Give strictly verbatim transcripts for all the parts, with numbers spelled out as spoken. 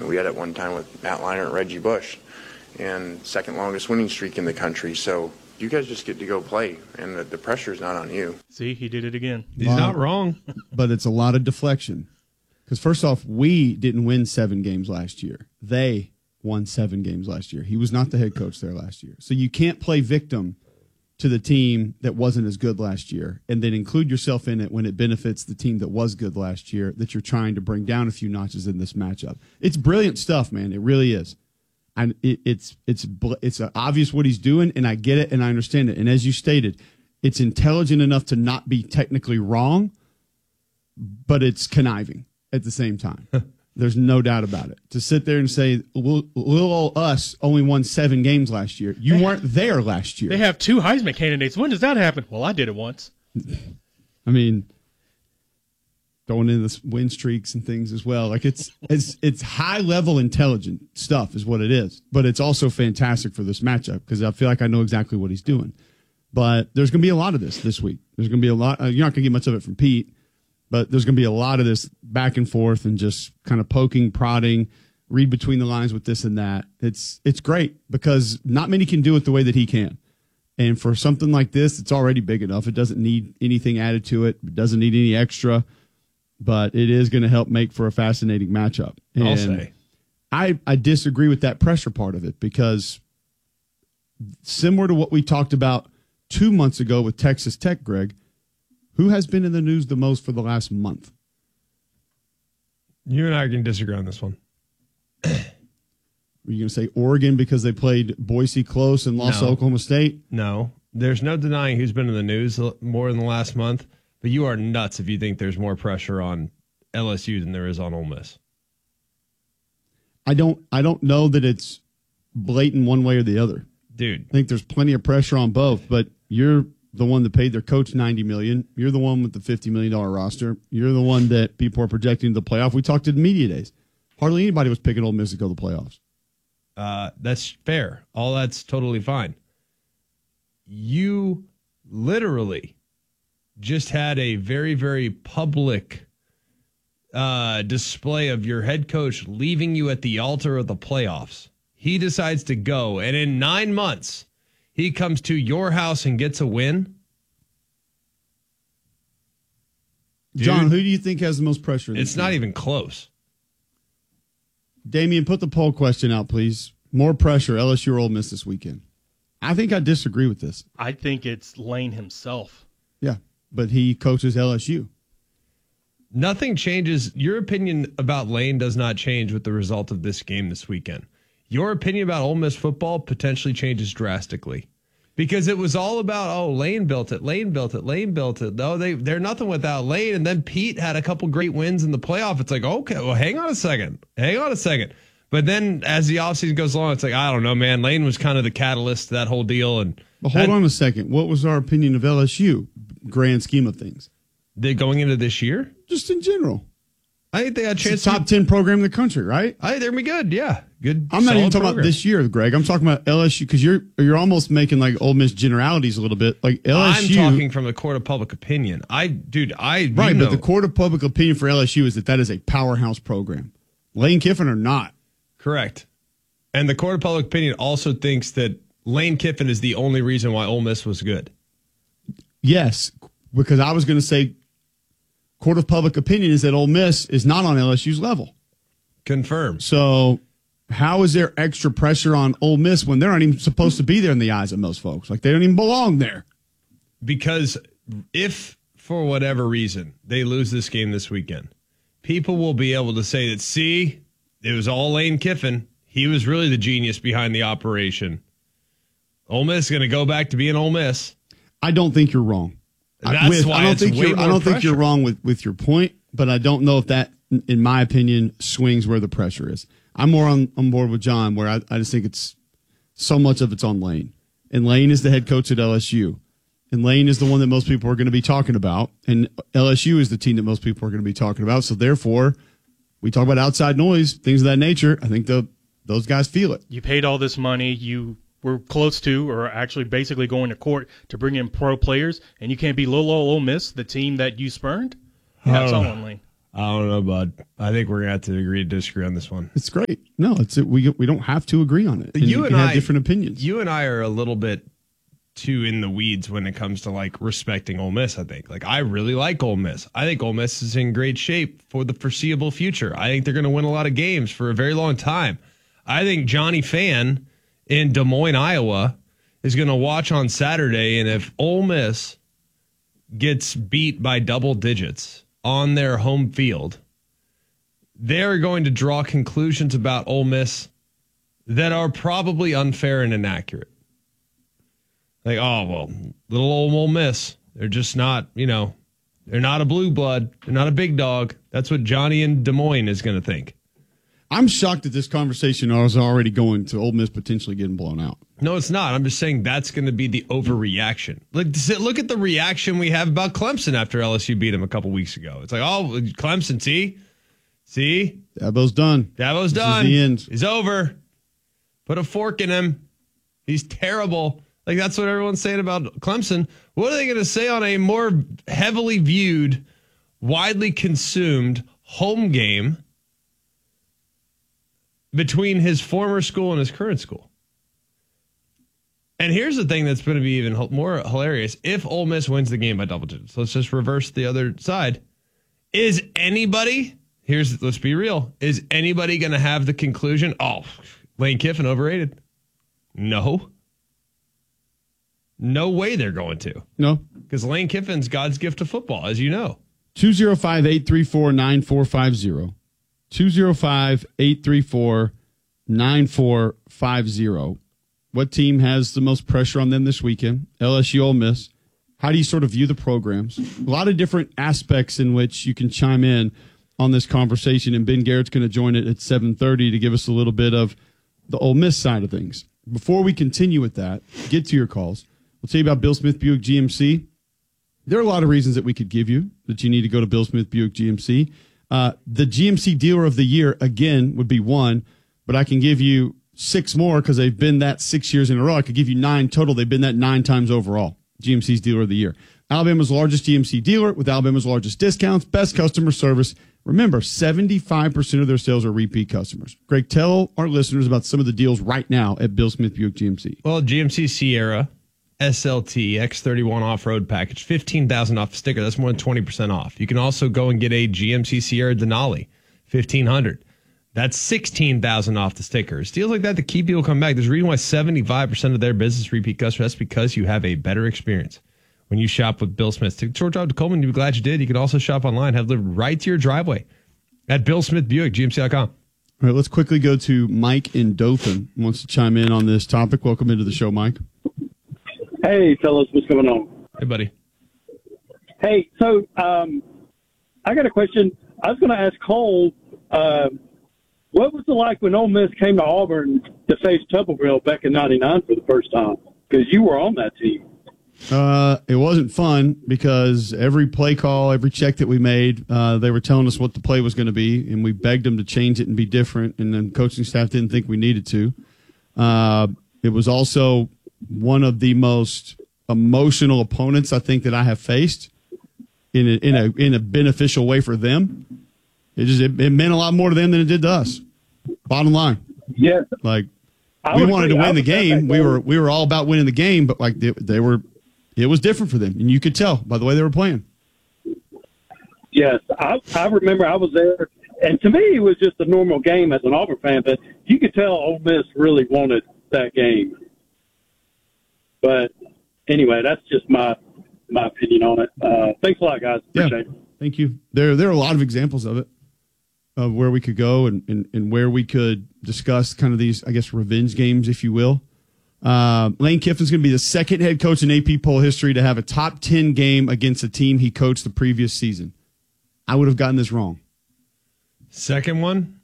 We had it one time with Matt Leinart and Reggie Bush, and second longest winning streak in the country. So you guys just get to go play, and the, the pressure is not on you. See, he did it again. He's well, not wrong. But it's a lot of deflection. Because first off, we didn't win seven games last year. They won seven games last year. He was not the head coach there last year. So you can't play victim to the team that wasn't as good last year and then include yourself in it when it benefits the team that was good last year that you're trying to bring down a few notches in this matchup. It's brilliant stuff, man. It really is. And it, it's it's it's obvious what he's doing, and I get it, and I understand it. And as you stated, it's intelligent enough to not be technically wrong, but it's conniving at the same time. There's no doubt about it. To sit there and say, little, little old us only won seven games last year. You they weren't have, there last year. They have two Heisman candidates. When does that happen? Well, I did it once. I mean, going into the win streaks and things as well. Like it's it's it's high level intelligent stuff is what it is. But it's also fantastic for this matchup because I feel like I know exactly what he's doing. But there's going to be a lot of this this week. There's going to be a lot. Uh, you're not going to get much of it from Pete. But there's going to be a lot of this back and forth and just kind of poking, prodding, read between the lines with this and that. It's it's great because not many can do it the way that he can. And for something like this, it's already big enough. It doesn't need anything added to it. It doesn't need any extra. But it is going to help make for a fascinating matchup. And I'll say. I, I disagree with that pressure part of it because similar to what we talked about two months ago with Texas Tech, Greg, who has been in the news the most for the last month? You and I can disagree on this one. Are you going to say Oregon because they played Boise close and lost no. to Oklahoma State? No. There's no denying who's been in the news more in the last month, but you are nuts if you think there's more pressure on L S U than there is on Ole Miss. I don't I don't know that it's blatant one way or the other. Dude. I think there's plenty of pressure on both, but you're the one that paid their coach ninety million dollars. You're the one with the fifty million dollars roster. You're the one that people are projecting to the playoff. We talked in media days. Hardly anybody was picking Ole Miss to go to the playoffs. Uh, that's fair. All that's totally fine. You literally just had a very, very public uh, display of your head coach leaving you at the altar of the playoffs. He decides to go, and in nine months, he comes to your house and gets a win? Dude, John, who do you think has the most pressure? It's not even close. Damian, put the poll question out, please. More pressure, L S U or Ole Miss this weekend? I think I disagree with this. I think it's Lane himself. Yeah, but he coaches L S U. Nothing changes. Your opinion about Lane does not change with the result of this game this weekend. Your opinion about Ole Miss football potentially changes drastically because it was all about, oh, Lane built it, Lane built it, Lane built it. No, they, they're nothing without Lane. And then Pete had a couple great wins in the playoff. It's like, okay, well, hang on a second. Hang on a second. But then as the offseason goes along, it's like, I don't know, man. Lane was kind of the catalyst to that whole deal. And But hold that, on a second. What was our opinion of L S U, grand scheme of things? They going into this year? Just in general. I think they had a chance. It's the top to, ten program in the country, right? I think they're gonna be good. Yeah, good. I'm not even talking program. about this year, Greg. I'm talking about L S U because you're you're almost making like Ole Miss generalities a little bit. Like L S U, I'm talking from the court of public opinion. I, dude, I right, you know, but the court of public opinion for L S U is that that is a powerhouse program. Lane Kiffin or not? Correct. And the court of public opinion also thinks that Lane Kiffin is the only reason why Ole Miss was good. Yes, because I was going to say. Court of public opinion is that Ole Miss is not on L S U's level. Confirmed. So how is there extra pressure on Ole Miss when they're not even supposed to be there in the eyes of most folks? Like they don't even belong there. Because if, for whatever reason, they lose this game this weekend, people will be able to say that, see, it was all Lane Kiffin. He was really the genius behind the operation. Ole Miss is going to go back to being Ole Miss. I don't think you're wrong. That's with, why I don't it's think way you're, more I don't pressure. think you're wrong with, with your point, but I don't know if that, in my opinion, swings where the pressure is. I'm more on, on board with John, where I, I just think it's so much of it's on Lane. And Lane is the head coach at L S U. And Lane is the one that most people are going to be talking about. And L S U is the team that most people are going to be talking about. So therefore, we talk about outside noise, things of that nature. I think the those guys feel it. You paid all this money. You were close to, or actually basically going to court to bring in pro players, and you can't be little old Ole Miss, the team that you spurned? Yeah, that's all on Lane. I don't know, bud. I think we're gonna have to agree to disagree on this one. It's great. No, it's we we don't have to agree on it. And You you and can I have different opinions. You and I are a little bit too in the weeds when it comes to like respecting Ole Miss. I think. Like I really like Ole Miss. I think Ole Miss is in great shape for the foreseeable future. I think they're going to win a lot of games for a very long time. I think Johnny Fan in Des Moines, Iowa, is going to watch on Saturday, and if Ole Miss gets beat by double digits on their home field, they're going to draw conclusions about Ole Miss that are probably unfair and inaccurate. Like, oh, well, little old Ole Miss, they're just not, you know, they're not a blue blood. They're not a big dog. That's what Johnny in Des Moines is going to think. I'm shocked that this conversation was already going to Ole Miss potentially getting blown out. No, it's not. I'm just saying that's going to be the overreaction. Like, look at the reaction we have about Clemson after L S U beat them a couple weeks ago. It's like, oh, Clemson, see? See? Dabo's done. Dabo's This done. is the end. He's over. Put a fork in him. He's terrible. Like, that's what everyone's saying about Clemson. What are they going to say on a more heavily viewed, widely consumed home game between his former school and his current school? And here's the thing that's going to be even more hilarious. If Ole Miss wins the game by double digits, let's just reverse the other side. Is anybody, here's, let's be real, is anybody going to have the conclusion, oh, Lane Kiffin overrated? No. No way they're going to. No. Because Lane Kiffin's God's gift to football, as you know. two oh five, eight three four, nine four five zero. two oh five, eight three four, nine four five zero. What team has the most pressure on them this weekend? L S U, Ole Miss. How do you sort of view the programs? A lot of different aspects in which you can chime in on this conversation, and Ben Garrett's going to join it at seven thirty to give us a little bit of the Ole Miss side of things. Before we continue with that, get to your calls. We'll tell you about Bill Smith Buick G M C. There are a lot of reasons that we could give you that you need to go to Bill Smith Buick G M C. Uh, the G M C Dealer of the Year, again, would be one, but I can give you six more because they've been that six years in a row. I could give you nine total. They've been that nine times overall. G M C's Dealer of the Year. Alabama's largest G M C dealer with Alabama's largest discounts, best customer service. Remember, seventy-five percent of their sales are repeat customers. Greg, tell our listeners about some of the deals right now at Bill Smith Buick G M C. Well, G M C Sierra, S L T, X thirty-one off-road package, fifteen thousand dollars off the sticker. That's more than twenty percent off. You can also go and get a G M C Sierra Denali, fifteen hundred dollars. That's sixteen thousand dollars off the stickers. Deals like that to keep people coming back. There's a reason why seventy-five percent of their business repeat customers. That's because you have a better experience when you shop with Bill Smith. Take a short drive to Coleman. You'll be glad you did. You can also shop online, have delivered right to your driveway at Bill Smith Buick, G M C dot com. All right, let's quickly go to Mike in Dothan. Who wants to chime in on this topic? Welcome into the show, Mike. Hey, fellas, what's going on? Hey, buddy. Hey, so um, I got a question. I was going to ask Cole, uh, what was it like when Ole Miss came to Auburn to face Tuberville back in ninety-nine for the first time? Because you were on that team. Uh, it wasn't fun because every play call, every check that we made, uh, they were telling us what the play was going to be, and we begged them to change it and be different, and then coaching staff didn't think we needed to. Uh, it was also one of the most emotional opponents I think that I have faced in a, in a in a beneficial way for them. It just it, it meant a lot more to them than it did to us. Bottom line, Yes. like I we would wanted agree. to I win the was at that game. We game. were we were all about winning the game, but like they, they were, it was different for them, and you could tell by the way they were playing. Yes, I, I remember I was there, and to me it was just a normal game as an Auburn fan, but you could tell Ole Miss really wanted that game. But anyway, that's just my my opinion on it. Uh, thanks a lot, guys. Appreciate Yeah. it. Thank you. There there are a lot of examples of it, of where we could go and, and, and where we could discuss kind of these, I guess, revenge games, if you will. Uh, Lane Kiffin's going to be the second head coach in A P poll history to have a top ten game against a team he coached the previous season. I would have gotten this wrong. Second one.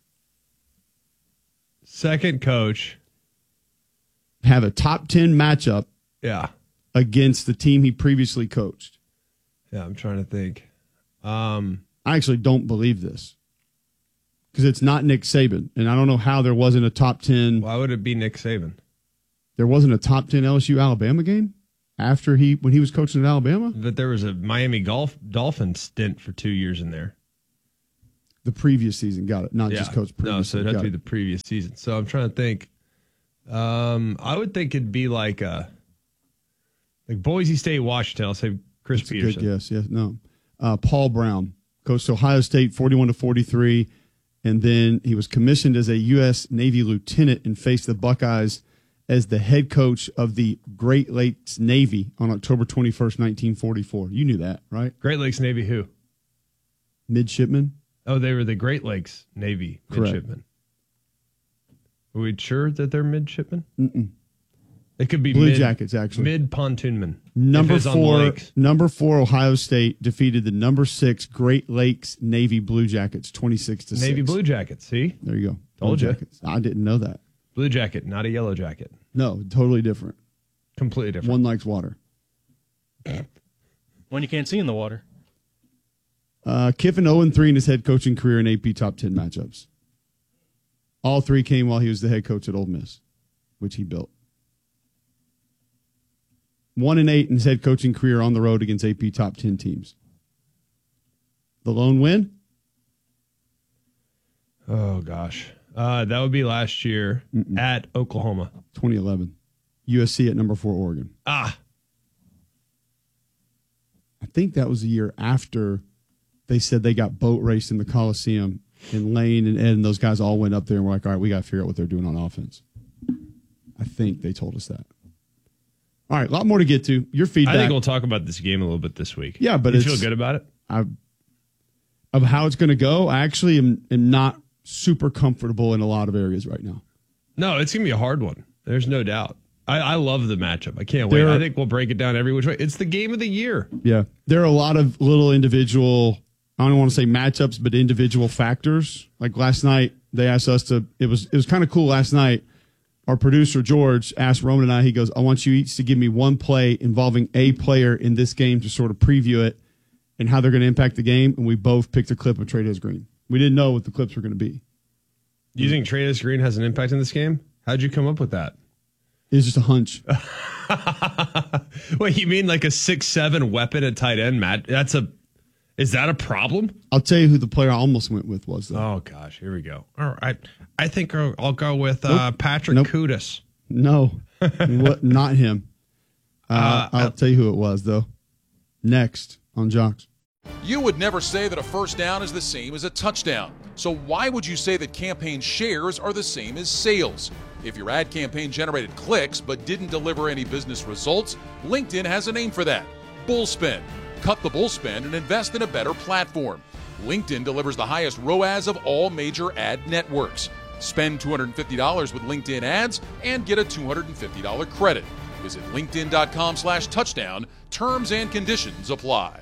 Second coach. Have a top ten matchup Yeah. against the team he previously coached. Yeah, I'm trying to think. Um, I actually don't believe this because it's not Nick Saban, and I don't know how there wasn't a top ten. why would it be Nick Saban? There wasn't a top ten L S U Alabama game after he when he was coaching at Alabama. But there was a Miami Golf Dolphin stint for two years in there. The previous season, got it. Not just coach previous. No, so it'd have to be the previous season. So I'm trying to think. Um, I would think it'd be like a like Boise State, Washington. I'll say Chris That's a Peterson. good guess. Yes, no. Uh, Paul Brown coached Ohio State forty-one to forty-three, and then he was commissioned as a U S Navy lieutenant and faced the Buckeyes as the head coach of the Great Lakes Navy on October twenty-first, nineteen forty-four. You knew that, right? Great Lakes Navy who? Midshipman. Oh, they were the Great Lakes Navy Correct. midshipmen. Are we sure that they're midshipmen? Mm-mm. It could be Blue mid, Jackets, actually. Mid pontoonmen. Number if it's on the four, lakes. number four, Ohio State defeated the number six Great Lakes Navy Blue Jackets, twenty-six to six. Navy Blue Jackets. See, There you go. Told Blue ya. Jackets. I didn't know that. blue jacket, not a yellow jacket. No, totally different. Completely different. One likes water. When you can't see in the water. Uh, Kiffin oh and three in his head coaching career in A P top ten matchups. All three came while he was the head coach at Ole Miss, which he built. one and eight in his head coaching career on the road against A P top ten teams. The lone win? Oh gosh, uh, that would be last year Mm-mm. at Oklahoma. twenty eleven. U S C at number four, Oregon. Ah, I think that was the year after they said they got boat raced in the Coliseum, and Lane and Ed and those guys all went up there and were like, all right, we got to figure out what they're doing on offense. I think they told us that. All right, a lot more to get to. Your feedback. I think we'll talk about this game a little bit this week. Yeah, but you it's, feel good about it? I, of how it's going to go, I actually am, am not super comfortable in a lot of areas right now. No, it's gonna be a hard one. There's no doubt. I, I love the matchup. I can't There wait. are- I think we'll break it down every which way. It's the game of the year. Yeah. There are a lot of little individual, I don't want to say matchups, but individual factors. Like last night, they asked us to, it was, it was kind of cool last night. Our producer, George, asked Roman and I, he goes, I want you each to give me one play involving a player in this game to sort of preview it and how they're going to impact the game. And we both picked a clip of Trey Green. We didn't know what the clips were going to be. Do you think Trey Green has an impact in this game? How'd you come up with that? It was just a hunch. Wait, you mean like a six seven weapon at tight end, Matt? That's a is that a problem? I'll tell you who the player I almost went with was, though. Oh gosh, here we go. All right, I think I'll, I'll go with uh, Nope. Patrick Nope. Kudus. No, what, not him. Uh, Uh, I'll uh, tell you who it was, though. Next on Jocks. You would never say that a first down is the same as a touchdown. So why would you say that campaign shares are the same as sales? If your ad campaign generated clicks but didn't deliver any business results, LinkedIn has a name for that. Bullspend. Cut the bullspend and invest in a better platform. LinkedIn delivers the highest R O A S of all major ad networks. Spend two hundred fifty dollars with LinkedIn ads and get a two hundred fifty dollars credit. Visit linkedin.com slash touchdown. Terms and conditions apply.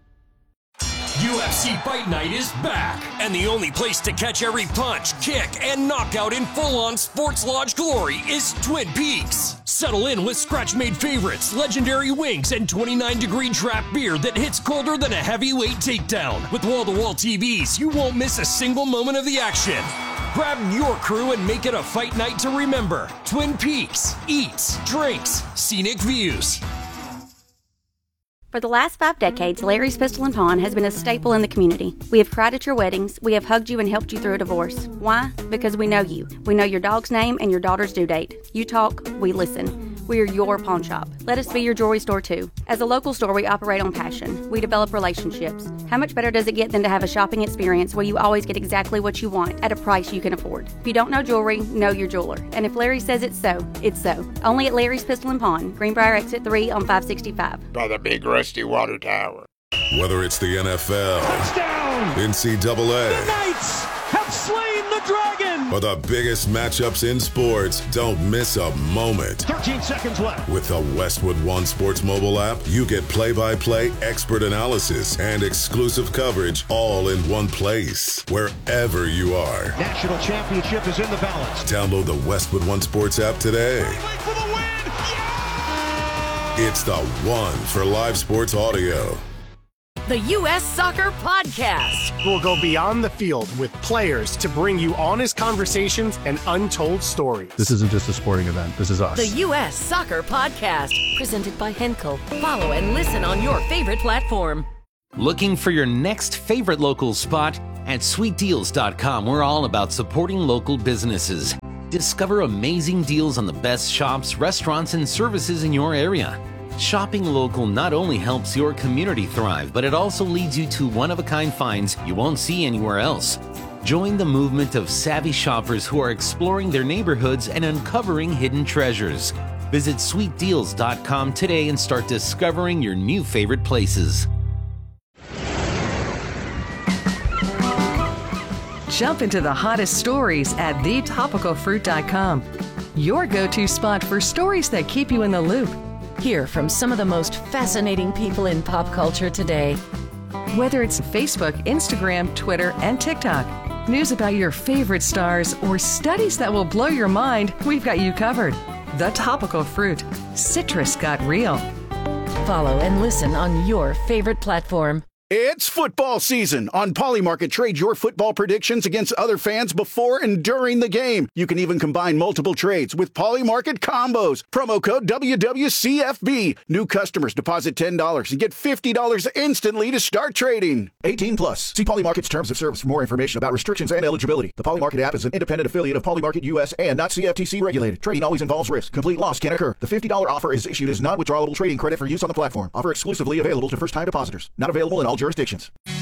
U F C Fight Night is back, and the only place to catch every punch, kick, and knockout in full-on Sports Lodge glory is Twin Peaks. Settle in with scratch-made favorites, legendary wings, and twenty-nine degree draft beer that hits colder than a heavyweight takedown. With wall-to-wall T Vs, you won't miss a single moment of the action. Grab your crew and make it a fight night to remember. Twin Peaks. Eats, drinks, scenic views. For the last five decades, Larry's Pistol and Pawn has been a staple in the community. We have cried at your weddings. We have hugged you and helped you through a divorce. Why? Because we know you. We know your dog's name and your daughter's due date. You talk, we listen. We are your pawn shop. Let us be your jewelry store too. As a local store, we operate on passion. We develop relationships. How much better does it get than to have a shopping experience where you always get exactly what you want at a price you can afford? If you don't know jewelry, know your jeweler. And if Larry says it's so, it's so. Only at Larry's Pistol and Pawn, Greenbrier Exit three on five sixty-five. By the big rusty water tower. Whether it's the N F L, Touchdown! N C double A, The Knights have slain the dragon! or the biggest matchups in sports, don't miss a moment. thirteen seconds left. With the Westwood One Sports mobile app, you get play-by-play expert analysis and exclusive coverage all in one place, wherever you are. National championship is in the balance. Download the Westwood One Sports app today. For the win! It's the one for live sports audio. The U S Soccer Podcast. We'll go beyond the field with players to bring you honest conversations and untold stories. This isn't just a sporting event. This is us. The U S Soccer Podcast. Presented by Henkel. Follow and listen on your favorite platform. Looking for your next favorite local spot? At sweet deals dot com, we're all about supporting local businesses. Discover amazing deals on the best shops, restaurants, and services in your area. Shopping local not only helps your community thrive, but it also leads you to one-of-a-kind finds you won't see anywhere else. Join the movement of savvy shoppers who are exploring their neighborhoods and uncovering hidden treasures. Visit sweet deals dot com today and start discovering your new favorite places. Jump into the hottest stories at the topical fruit dot com. Your go-to spot for stories that keep you in the loop. Hear from some of the most fascinating people in pop culture today. Whether it's Facebook, Instagram, Twitter, and TikTok, news about your favorite stars, or studies that will blow your mind, we've got you covered. The Topical Fruit. Citrus got real. Follow and listen on your favorite platform. It's football season. On Polymarket, trade your football predictions against other fans before and during the game. You can even combine multiple trades with Polymarket combos. Promo code W W C F B. New customers deposit ten dollars and get fifty dollars instantly to start trading. eighteen plus. See Polymarket's terms of service for more information about restrictions and eligibility. The Polymarket app is an independent affiliate of Polymarket U S and not C F T C regulated. Trading always involves risk. Complete loss can occur. The fifty dollars offer is issued as non-withdrawable trading credit for use on the platform. Offer exclusively available to first-time depositors. Not available in all jurisdictions.